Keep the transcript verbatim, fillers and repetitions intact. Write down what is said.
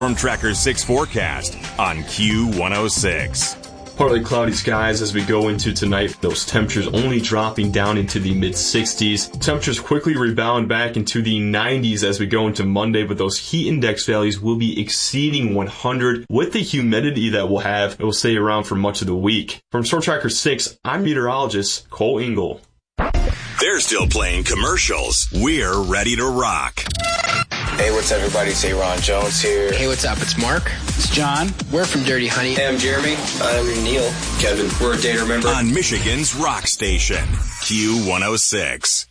Storm Tracker six forecast on Q one oh six. Partly cloudy skies as we go into tonight. Those temperatures only dropping down into the mid sixties. Temperatures quickly rebound back into the nineties as we go into Monday, but those heat index values will be exceeding one hundred. With the humidity that we'll have, it will stay around for much of the week. From Storm Tracker six, I'm meteorologist Cole Engel. They're still playing commercials. We're ready to rock. Hey, what's up, everybody? It's Ron Jones here. Hey, what's up? It's Mark. It's John. We're from Dirty Honey. Hey, I'm Jeremy. I'm Neil. Kevin. We're a Day to Remember. On Michigan's rock station, Q one oh six.